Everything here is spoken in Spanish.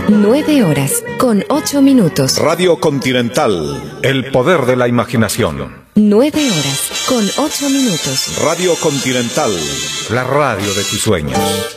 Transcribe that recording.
9 horas, con 8 minutos. Radio Continental, el poder de la imaginación. 9 horas, con 8 minutos. Radio Continental, la radio de tus sueños.